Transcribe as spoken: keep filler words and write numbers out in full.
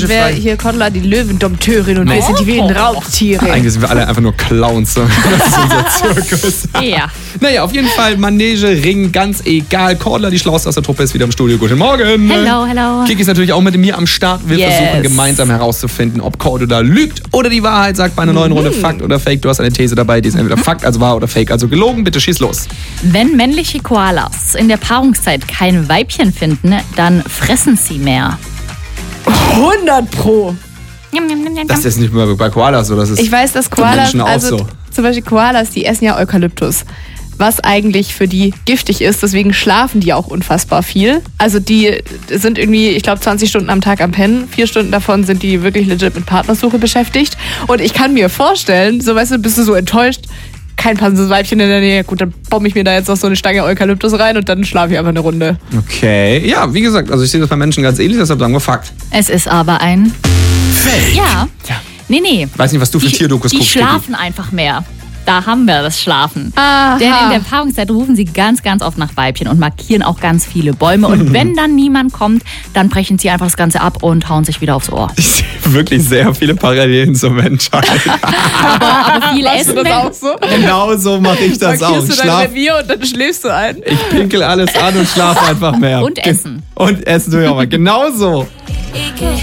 als wäre hier Cordula die Löwendompteurin und Nee. wir sind die wilden Raubtiere. Eigentlich sind wir alle einfach nur Clowns. So. Das ist unser Zirkus. Ja. Naja, auf jeden Fall Manege, Ring, ganz egal. Cordula, die Schlauste aus der Truppe, ist wieder im Studio. Guten Morgen. Hello, hello. Kiki ist natürlich auch mit mir am Start. Wir Yes. versuchen gemeinsam herauszufinden, ob Cordula lügt oder die Wahrheit sagt bei einer neuen Runde Fakt oder Fake. Du hast eine These dabei, die ist entweder Fakt, also wahr oder Fake, also gelogen. Bitte schieß los. Wenn männliche Koalas in der Paarungszeit kein Weibchen finden, dann fressen sie mehr. hundert Pro. Das ist nicht nur bei Koalas so, das ist Ich weiß, dass bei Koalas, Menschen auch also so. zum Beispiel Koalas, die essen ja Eukalyptus, was eigentlich für die giftig ist. Deswegen schlafen die auch unfassbar viel. Also die sind irgendwie, ich glaube, zwanzig Stunden am Tag am Pennen. Vier Stunden davon sind die wirklich legit mit Partnersuche beschäftigt. Und ich kann mir vorstellen, so weißt du, bist du so enttäuscht, kein passendes Weibchen in der Nähe. Gut, dann bombe ich mir da jetzt noch so eine Stange Eukalyptus rein und dann schlafe ich einfach eine Runde. Okay, ja, wie gesagt, also ich sehe das bei Menschen ganz ähnlich, deshalb sagen wir Fakt. Es ist aber ein... Fake. Ja. Ja. Nee, nee. Weiß nicht, was du für Die- Tierdokus Die guckst, Kiki. schlafen einfach mehr. Da haben wir das Schlafen. Aha. Denn in der Paarungszeit rufen sie ganz, ganz oft nach Weibchen und markieren auch ganz viele Bäume. Und wenn dann niemand kommt, dann brechen sie einfach das Ganze ab und hauen sich wieder aufs Ohr. Ich sehe wirklich sehr viele Parallelen zur Menschheit. Aber viel Machst essen, du das wenn- auch so? Genau so mache ich das auch. Markierst Ich, du dein schlaf, Revier und dann schläfst du ein? ich pinkel alles an und schlafe einfach mehr. Und essen. Und essen tue ich auch mal. Genau so.